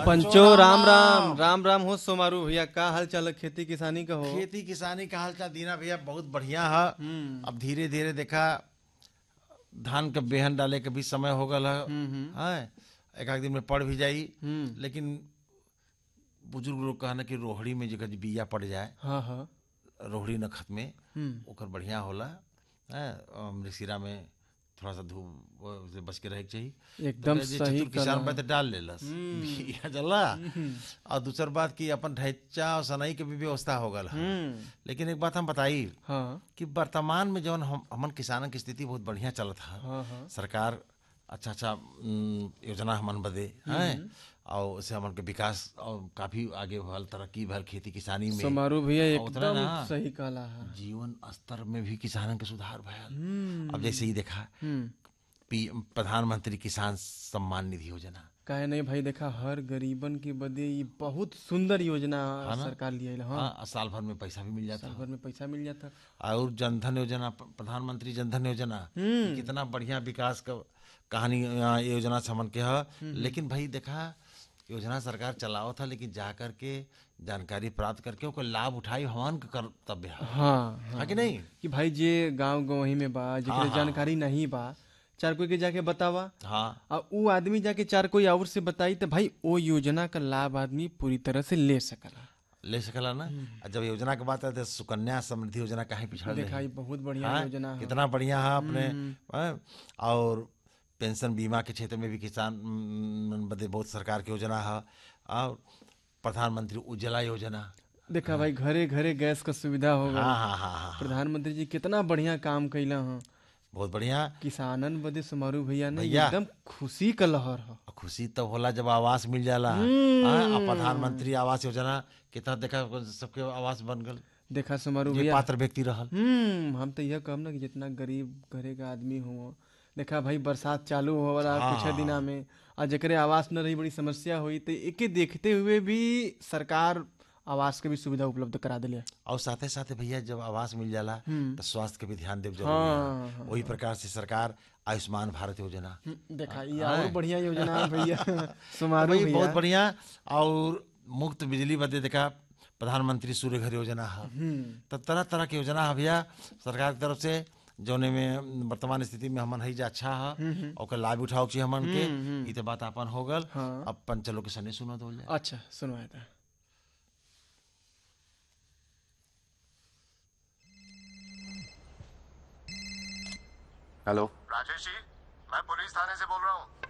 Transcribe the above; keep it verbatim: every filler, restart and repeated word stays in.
पंचो राम राम राम राम हो सोमारू भैया, का हाल चाल है? खेती किसानी का हो? खेती किसानी का हाल चाल दीना भैया बहुत बढ़िया है। अब धीरे धीरे देखा धान के बेहन डाले के भी समय हो गल है, हैं? एक आध दिन में पड़ भी जाई, लेकिन बुजुर्ग लोग कहना कि रोहड़ी में जगह बिया पड़ जाए, हाँ हाँ रोहड़ी नखत में ओकर बढ़िया होला है। मृसिरा में थोड़ा सा धूप से बच के रहे के चाहिए। एकदम तो सही चतुर किसान पे तो डाल लेलस बिया जला। और दूसर बात कि अपन ढैचा और सनई के भी व्यवस्था हो गल है। लेकिन एक बात हम बताई हाँ कि वर्तमान में जौन हम हमन किसानन की स्थिति बहुत बढ़िया चलत है। हाँ हाँ सरकार अच्छा अच्छा योजना हमन बदे हैं, और उससे हमन के विकास और काफी आगे भल, तरक्की भल खेती किसानी में। सोमारू भैया और उतना एकदम ना सही कहला है। जीवन स्तर में भी किसानन के सुधार भयल। अब जैसे ही देखा पी प्रधानमंत्री किसान सम्मान निधि योजना, काहे नहीं भाई, देखा हर गरीबन के बदे ये बहुत सुंदर योजना सरकार लिए। हाँ, हाँ, साल भर में पैसा भी मिल जाता साल भर में पैसा मिल जाता। और जनधन योजना, प्रधानमंत्री जनधन योजना, कितना बढ़िया विकास का कहानी योजना समन के है। लेकिन भाई देखा योजना सरकार चलाओ था, लेकिन जा करके जानकारी प्राप्त करके ओकर लाभ उठाई हवन का कर्तव्य है। हाँ हाँ कि नहीं कि भाई जे गांव गवही में बा, जेकरे जानकारी नहीं बा, चार कोई के जाके बतावा। हाँ, और वो आदमी जाके चार कोई और से बताई तो भाई वो योजना का लाभ आदमी पूरी तरह से ले सकला ले सकला ना। जब योजना की बात है तो सुकन्या समृद्धि योजना कहीं पिछड़ देखा, ये बहुत बढ़िया योजना है। कितना बढ़िया है अपने। और पेंशन बीमा के क्षेत्र में भी किसान बदे बहुत सरकार की योजना है। और प्रधानमंत्री उज्ज्वला योजना देखा भाई, घरे घरे गैस का सुविधा होगा। हाँ हाँ हाँ हाँ प्रधानमंत्री जी कितना बढ़िया काम कैला है, बहुत बढ़िया। किसानन बदे समारू भैया ने भैया एकदम खुशी का लहर है। खुशी तब होला जब आवास मिल जाला। हाँ, प्रधानमंत्री आवास योजना कितना देखा सबके आवास बन गल। देखा समारू ये भैया, पात्र व्यक्ति रहल। हम्म हम तो यह कहब ना कि जितना गरीब घरे का आदमी हो, देखा भाई बरसात चालू हो वाला कुछ दिना में, और जकरे आवास न रही बड़ी समस्या हुई, तो एके देखते हुए भी सरकार आवास के भी सुविधा उपलब्ध करा दिले। और साथे साथे भैया जब आवास मिल जाला तो स्वास्थ्य के भी ध्यान देव जरूरी हाँ, है। वही प्रकार से सरकार आयुष्मान भारत योजना देखा, ये और बढ़िया योजना है भैया समारू भाई भैया बहुत बढ़िया। और मुफ्त बिजली बदे देखा प्रधानमंत्री सूर्य घर योजना है। तो तरह तरह की योजना है भैया सरकार की तरफ से, जौने में वर्तमान स्थिति में हमन है जा अच्छा है और लाभ उठाओ चाहिए हमन के। ई तो बात अपन हो गल। अपन चलो के सने सुना दो जाए। अच्छा सुनवाए था। हेलो राजेश जी, मैं पुलिस थाने से बोल रहा हूँ।